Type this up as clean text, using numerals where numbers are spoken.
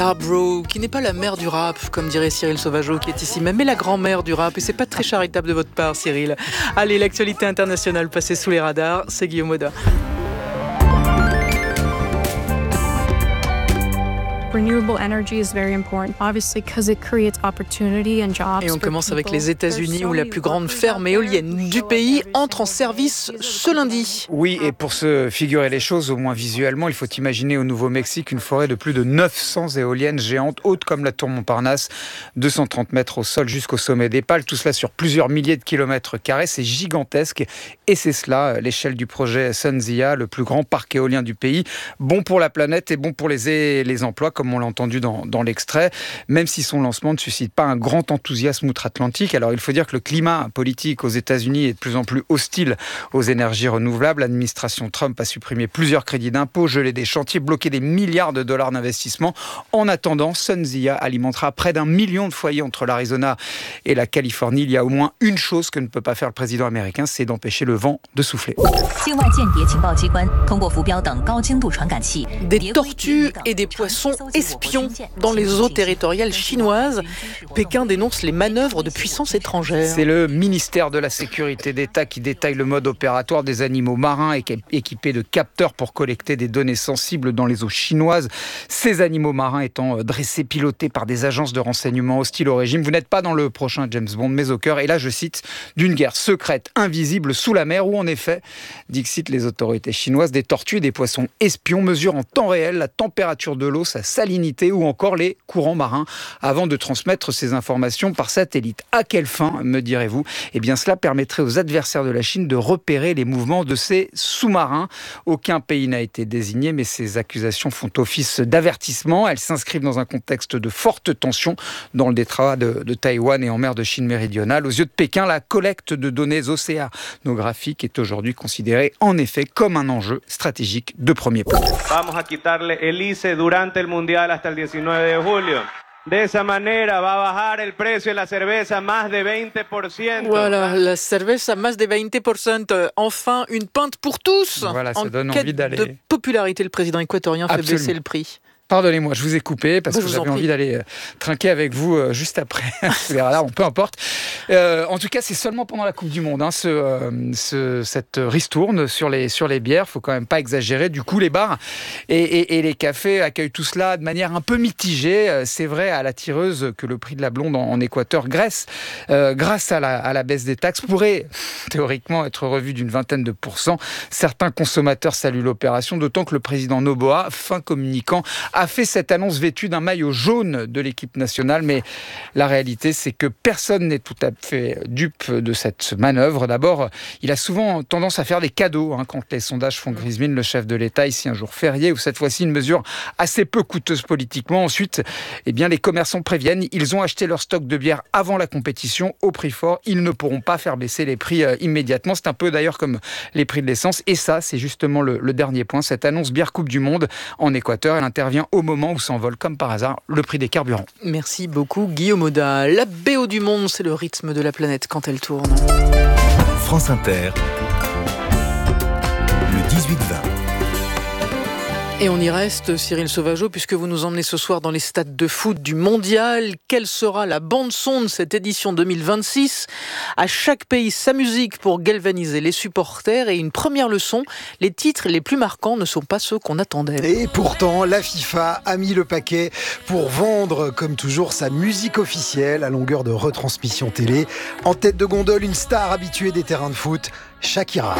Bro, qui n'est pas la mère du rap, comme dirait Cyril Sauvageau, qui est ici même, mais la grand-mère du rap. Et c'est pas très charitable de votre part, Cyril. Allez, l'actualité internationale passée sous les radars, c'est Guillaume Audin. Renewable energy is very important, obviously, because it creates opportunity and jobs. Et on commence avec les États-Unis, où la plus grande ferme éolienne du pays entre en service ce lundi. Oui, et pour se figurer les choses, au moins visuellement, il faut imaginer au Nouveau-Mexique une forêt de plus de 900 éoliennes géantes, hautes comme la tour Montparnasse, 230 mètres au sol jusqu'au sommet des pales, tout cela sur plusieurs milliers de kilomètres carrés, c'est gigantesque. Et c'est cela, l'échelle du projet SunZia, le plus grand parc éolien du pays, bon pour la planète et bon pour les emplois, comme on l'a entendu dans l'extrait, même si son lancement ne suscite pas un grand enthousiasme outre-Atlantique. Alors il faut dire que le climat politique aux États-Unis est de plus en plus hostile aux énergies renouvelables. L'administration Trump a supprimé plusieurs crédits d'impôt, gelé des chantiers, bloqué des milliards de dollars d'investissement. En attendant, SunZia alimentera près d'1 million de foyers entre l'Arizona et la Californie. Il y a au moins une chose que ne peut pas faire le président américain, c'est d'empêcher le vent de souffler. Des tortues et des poissons espions dans les eaux territoriales chinoises. Pékin dénonce les manœuvres de puissances étrangères. C'est le ministère de la Sécurité d'État qui détaille le mode opératoire des animaux marins équipés de capteurs pour collecter des données sensibles dans les eaux chinoises. Ces animaux marins étant dressés, pilotés par des agences de renseignement hostiles au régime. Vous n'êtes pas dans le prochain James Bond, mais au cœur, et là je cite, d'une guerre secrète, invisible sous la mer où en effet, dixit les autorités chinoises, des tortues et des poissons espions mesurent en temps réel la température de l'eau, sa salinité ou encore les courants marins avant de transmettre ces informations par satellite. À quelle fin, me direz-vous ? Eh bien, cela permettrait aux adversaires de la Chine de repérer les mouvements de ces sous-marins. Aucun pays n'a été désigné, mais ces accusations font office d'avertissement. Elles s'inscrivent dans un contexte de forte tension dans le détroit de Taïwan et en mer de Chine méridionale. Aux yeux de Pékin, la collecte de données océanographiques est aujourd'hui considérée en effet comme un enjeu stratégique de premier plan. Vamos a quitarle el ICE durante el Mundial hasta el 19 de julio. De esa manera va a bajar el precio de la cerveza más de 20%. Voilà, la cerveza más de 20%. Enfin, une pinte pour tous. Voilà, ça en donne quête envie d'aller. de popularité, le président équatorien fait Absolument. baisser le prix. Pardonnez-moi, je vous ai coupé parce que j'avais envie d'aller trinquer avec vous juste après. Bon, peu importe. En tout cas, c'est seulement pendant la Coupe du Monde, cette ristourne sur les bières. Faut quand même pas exagérer. Du coup, les bars et les cafés accueillent tout cela de manière un peu mitigée. C'est vrai à la tireuse que le prix de la blonde en Équateur, grâce à la baisse des taxes, pourrait théoriquement être revu d'une vingtaine de %. Certains consommateurs saluent l'opération, d'autant que le président Noboa, fin communicant, a fait cette annonce vêtue d'un maillot jaune de l'équipe nationale, mais la réalité, c'est que personne n'est tout à fait dupe de cette manœuvre. D'abord, il a souvent tendance à faire des cadeaux quand les sondages font grise mine, le chef de l'État, ici un jour férié, ou cette fois-ci une mesure assez peu coûteuse politiquement. Ensuite, les commerçants préviennent, ils ont acheté leur stock de bière avant la compétition au prix fort, ils ne pourront pas faire baisser les prix immédiatement. C'est un peu d'ailleurs comme les prix de l'essence, et ça, c'est justement le dernier point. Cette annonce bière Coupe du Monde en Équateur, elle intervient au moment où s'envole comme par hasard le prix des carburants. Merci beaucoup Guillaume Audin. La BO du monde, c'est le rythme de la planète quand elle tourne. France Inter, le 18-20. Et on y reste, Cyril Sauvageau, puisque vous nous emmenez ce soir dans les stades de foot du Mondial. Quelle sera la bande-son de cette édition 2026 ? À chaque pays, sa musique pour galvaniser les supporters. Et une première leçon, les titres les plus marquants ne sont pas ceux qu'on attendait. Et pourtant, la FIFA a mis le paquet pour vendre, comme toujours, sa musique officielle à longueur de retransmission télé. En tête de gondole, une star habituée des terrains de foot, Shakira.